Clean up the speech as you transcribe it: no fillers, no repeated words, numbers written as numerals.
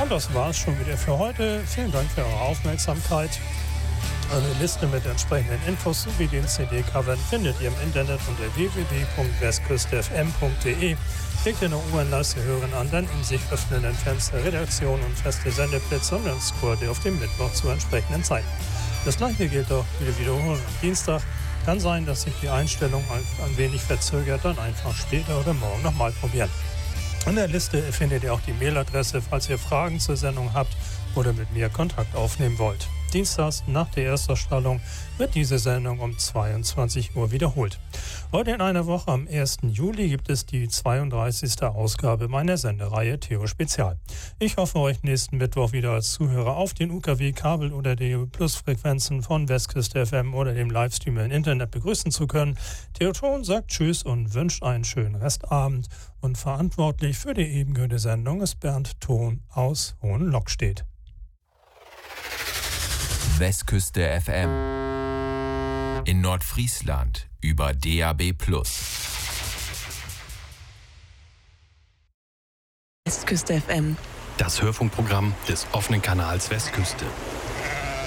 Und das war's schon wieder für heute. Vielen Dank für eure Aufmerksamkeit. Eine Liste mit entsprechenden Infos sowie den CD-Covern findet ihr im Internet unter www.westküstefm.de. Klickt in der U-Bahn-Leiste hören an, dann im sich öffnenden Fenster Redaktion und feste Sendeplätze und dann scrollt ihr auf dem Mittwoch zu entsprechenden Zeiten. Das gleiche gilt auch für die Wiederholung am Dienstag. Kann sein, dass sich die Einstellung ein wenig verzögert, dann einfach später oder morgen nochmal probieren. In der Liste findet ihr auch die Mailadresse, falls ihr Fragen zur Sendung habt oder mit mir Kontakt aufnehmen wollt. Dienstags nach der Erstausstrahlung wird diese Sendung um 22 Uhr wiederholt. Heute in einer Woche am 1. Juli gibt es die 32. Ausgabe meiner Sendereihe Theo Spezial. Ich hoffe, euch nächsten Mittwoch wieder als Zuhörer auf den UKW-Kabel- oder DAB+-Frequenzen von Westküste FM oder dem Livestream im Internet begrüßen zu können. Theo Thon sagt Tschüss und wünscht einen schönen Restabend. Und verantwortlich für die eben gehörte Sendung ist Bernd Thon aus Hohenlockstedt. Westküste FM in Nordfriesland über DAB+. Westküste FM. Das Hörfunkprogramm des offenen Kanals Westküste.